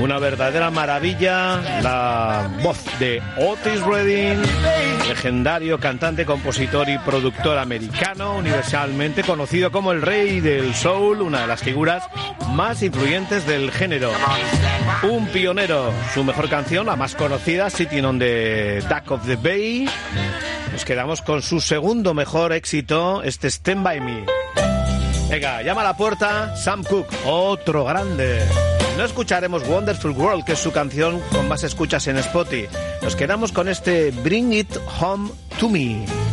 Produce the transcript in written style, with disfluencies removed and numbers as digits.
Una verdadera maravilla, la voz de Otis Redding, legendario cantante, compositor y productor americano, universalmente conocido como el rey del soul, una de las figuras más influyentes del género. Un pionero, su mejor canción, la más conocida, Sitting on the Dock of the Bay. Nos quedamos con su segundo mejor éxito, este Stand By Me. Venga, llama a la puerta Sam Cooke, otro grande. No escucharemos Wonderful World, que es su canción con más escuchas en Spotify. Nos quedamos con este Bring It Home to Me.